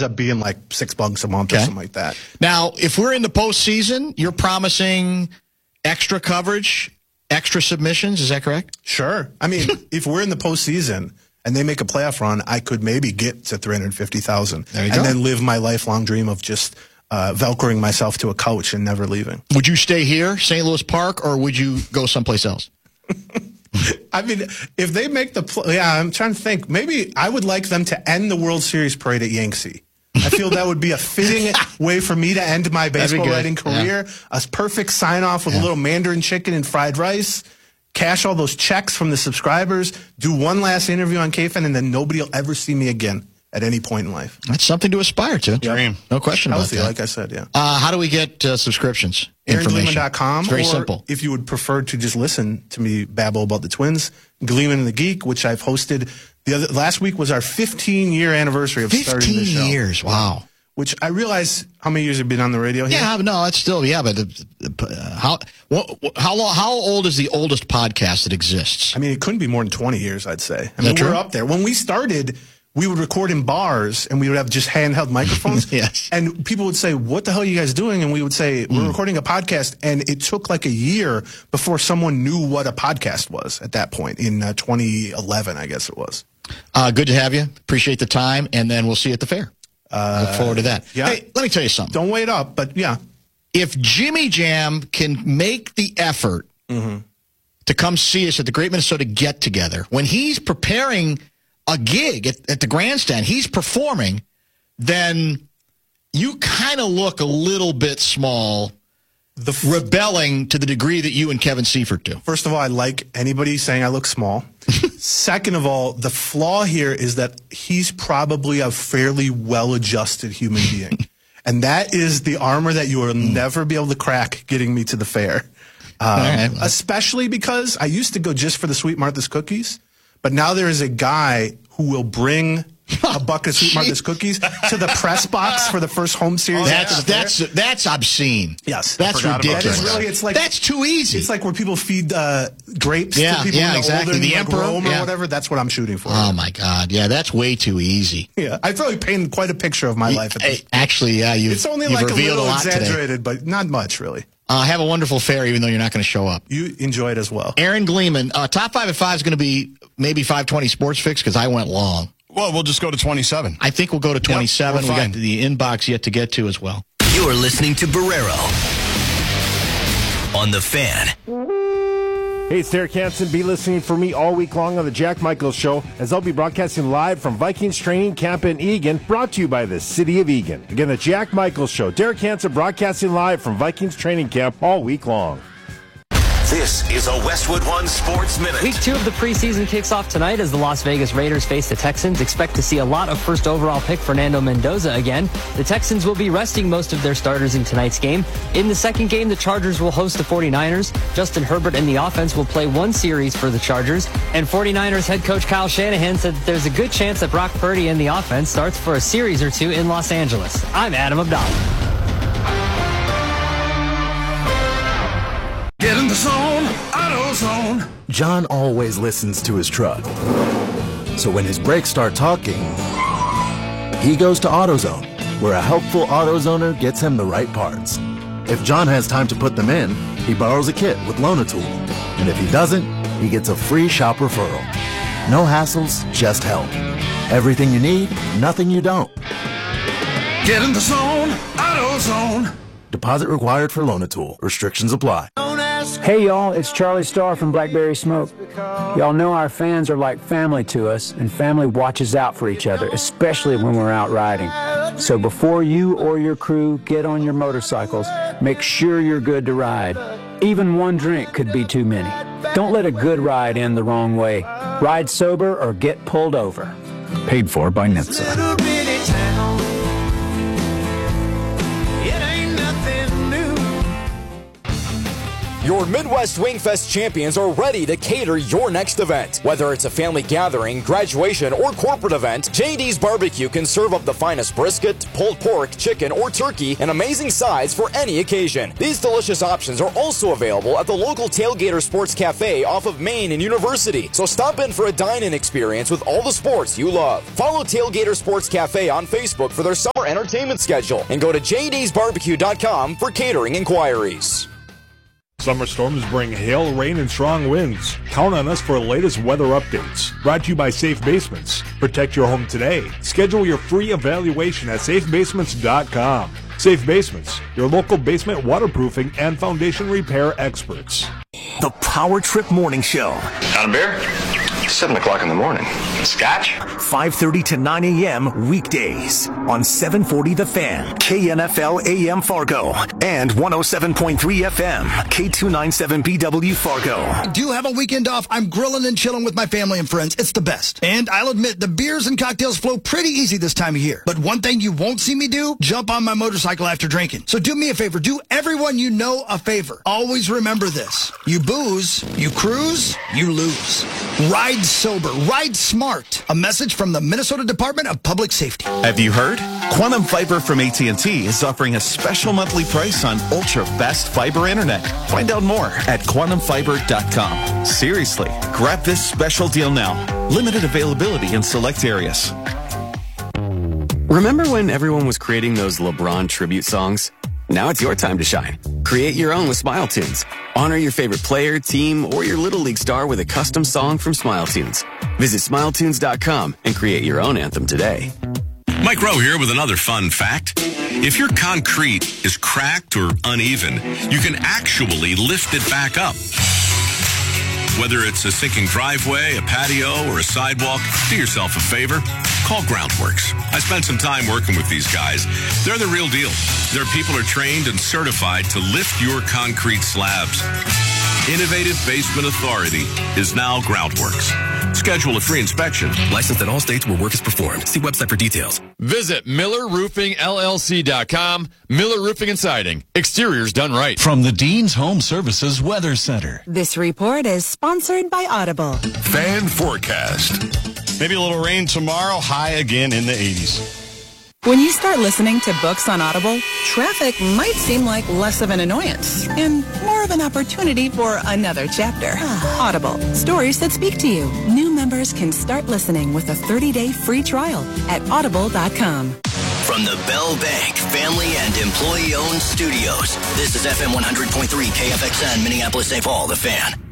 ends up being like $6 a month or something like that. Now, if we're in the postseason, you're promising extra coverage, extra submissions. Is that correct? Sure. I mean, if we're in the postseason and they make a playoff run, I could maybe get to 350,000 and then live my lifelong dream of just velcroing myself to a couch and never leaving. Would you stay here, St. Louis Park, or would you go someplace else? I mean, if they make I'm trying to think. Maybe I would like them to end the World Series parade at Yangtze. I feel that would be a fitting way for me to end my baseball writing career. A perfect sign-off with a little Mandarin chicken and fried rice. Cash all those checks from the subscribers. Do one last interview on KFN, and then nobody will ever see me again at any point in life. That's something to aspire to. Dream. No question about that. Like I said, yeah. How do we get subscriptions? AaronGleeman.com. It's very simple. If you would prefer to just listen to me babble about the Twins, Gleeman and the Geek, which I've hosted. Last week was our 15-year anniversary of starting the show. 15 years, wow. Which I realize, how many years have been on the radio here? Yeah, no, it's still, but how old is the oldest podcast that exists? I mean, it couldn't be more than 20 years, I'd say. I mean, we're up there. When we started, we would record in bars, and we would have just handheld microphones. Yes. And people would say, what the hell are you guys doing? And we would say, we're recording a podcast. And it took like a year before someone knew what a podcast was at that point, in 2011, I guess it was. Good to have you. Appreciate the time, and then we'll see you at the fair. Look forward to that. Yeah. Hey, let me tell you something. Don't wait up, but yeah. If Jimmy Jam can make the effort to come see us at the Great Minnesota Get-Together, when he's preparing a gig at the grandstand, he's performing, then you kind of look a little bit small, rebelling to the degree that you and Kevin Seifert do. First of all, I like anybody saying I look small. Second of all, the flaw here is that he's probably a fairly well-adjusted human being. And that is the armor that you will never be able to crack getting me to the fair. Especially because I used to go just for the Sweet Martha's cookies. But now there is a guy who will bring a bucket of Sweet Martha's cookies to the press box for the first home series. That's obscene. Yes, that's ridiculous. That's too easy. It's like where people feed grapes to people exactly. older, the like emperor Rome or whatever. That's what I'm shooting for. Oh my God, that's way too easy. Yeah, I probably painted quite a picture of my life. Actually, it's only like a little exaggerated, but not much really. Have a wonderful fair, even though you're not going to show up. You enjoy it as well. Aaron Gleeman, top 5 at 5 is going to be maybe 520 Sports Fix because I went long. Well, we'll just go to 27. I think we'll go to 27. We got the inbox yet to get to as well. You're listening to Barrero on The Fan. Hey, it's Derek Hansen. Be listening for me all week long on the Jack Michaels Show, as I'll be broadcasting live from Vikings Training Camp in Eagan, brought to you by the City of Eagan. Again, the Jack Michaels Show. Derek Hansen broadcasting live from Vikings Training Camp all week long. This is a Westwood One Sports Minute. Week 2 of the preseason kicks off tonight as the Las Vegas Raiders face the Texans. Expect to see a lot of first overall pick Fernando Mendoza again. The Texans will be resting most of their starters in tonight's game. In the second game, the Chargers will host the 49ers. Justin Herbert and the offense will play one series for the Chargers. And 49ers head coach Kyle Shanahan said that there's a good chance that Brock Purdy and the offense starts for a series or two in Los Angeles. I'm Adam Abdallah. Get in the zone, AutoZone. John always listens to his truck. So when his brakes start talking, he goes to AutoZone, where a helpful AutoZoner gets him the right parts. If John has time to put them in, he borrows a kit with Loan-A-Tool. And if he doesn't, he gets a free shop referral. No hassles, just help. Everything you need, nothing you don't. Get in the zone, AutoZone. Deposit required for Loan-A-Tool. Restrictions apply. Hey y'all, it's Charlie Starr from Blackberry Smoke. Y'all know our fans are like family to us, and family watches out for each other, especially when we're out riding. So before you or your crew get on your motorcycles, make sure you're good to ride. Even one drink could be too many. Don't let a good ride end the wrong way. Ride sober or get pulled over. Paid for by NHTSA. You're Our Midwest Wingfest champions are ready to cater your next event. Whether it's a family gathering, graduation, or corporate event, J.D.'s Barbecue can serve up the finest brisket, pulled pork, chicken, or turkey, and amazing sides for any occasion. These delicious options are also available at the local Tailgater Sports Cafe off of Main and University. So stop in for a dine-in experience with all the sports you love. Follow Tailgater Sports Cafe on Facebook for their summer entertainment schedule and go to jdsbarbecue.com for catering inquiries. Summer storms bring hail, rain, and strong winds. Count on us for the latest weather updates. Brought to you by Safe Basements. Protect your home today. Schedule your free evaluation at safebasements.com. Safe Basements, your local basement waterproofing and foundation repair experts. The Power Trip Morning Show. Got a beer? 7 o'clock in the morning. Scotch? 5:30 to 9 a.m. weekdays on 740 The Fan, KNFL AM Fargo, and 107.3 FM, K297BW Fargo. Do you have a weekend off? I'm grilling and chilling with my family and friends. It's the best. And I'll admit, the beers and cocktails flow pretty easy this time of year. But one thing you won't see me do, jump on my motorcycle after drinking. So do me a favor. Do everyone you know a favor. Always remember this. You booze, you cruise, you lose. Ride sober. Ride smart. A message from the Minnesota Department of Public Safety. Have you heard? Quantum Fiber from AT&T is offering a special monthly price on ultra fast fiber internet. Find out more at quantumfiber.com. Seriously, grab this special deal now. Limited availability in select areas. Remember when everyone was creating those LeBron tribute songs? Now it's your time to shine. Create your own with Smile Tunes. Honor your favorite player, team, or your Little League star with a custom song from Smile Tunes. Visit SmileTunes.com and create your own anthem today. Mike Rowe here with another fun fact. If your concrete is cracked or uneven, you can actually lift it back up. Whether it's a sinking driveway, a patio, or a sidewalk, do yourself a favor. Call Groundworks. I spent some time working with these guys. They're the real deal. Their people are trained and certified to lift your concrete slabs. Innovative Basement Authority is now Groundworks. Schedule a free inspection. Licensed in all states where work is performed. See website for details. Visit MillerRoofingLLC.com. Miller Roofing and Siding. Exteriors done right. From the Dean's Home Services Weather Center. This report is sponsored by Audible. Fan forecast. Maybe a little rain tomorrow, high again in the 80s. When you start listening to books on Audible, traffic might seem like less of an annoyance and more of an opportunity for another chapter. Audible, stories that speak to you. New members can start listening with a 30-day free trial at audible.com. From the Bell Bank family and employee-owned studios, this is FM 100.3 KFXN, Minneapolis, St. Paul, The Fan.